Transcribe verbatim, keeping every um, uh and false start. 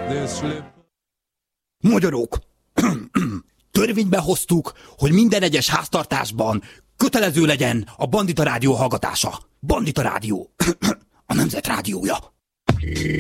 Magyarok, törvénybe hoztuk, hogy minden egyes háztartásban kötelező legyen a Bandita Rádió hallgatása. Bandita Rádió, a Nemzet Rádiója.